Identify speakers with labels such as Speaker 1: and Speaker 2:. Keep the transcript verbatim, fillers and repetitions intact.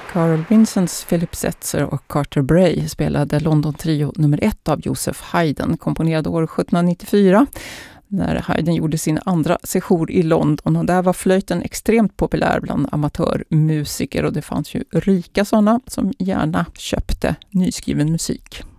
Speaker 1: Carl Vincenz, Philip Setzer och Carter Bray spelade London-trio nummer ett av Joseph Haydn, komponerad år sjuttonhundranittiofyra när Haydn gjorde sin andra session i London, och där var flöjten extremt populär bland amatörmusiker och det fanns ju rika sådana som gärna köpte nyskriven musik.